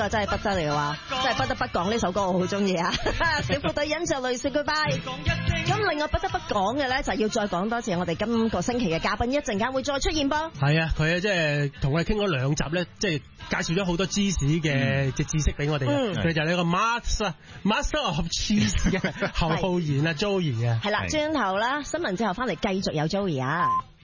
個真係不得了啊！真係不得不講呢首歌，我好中意啊！小虎隊忍着淚說 goodbye。咁另外不得不講嘅咧，就要再講多謝我哋今個星期嘅嘉賓，一陣間會再出現噃。 係啊，佢啊即係同我哋傾咗2集咧，即係介紹咗好多芝士嘅知識俾我哋。佢就係呢個 Master of Cheese 嘅侯浩然啊 Joey 啊。 係啦，轉頭啦，新聞之後翻嚟繼續有 Joey 啊。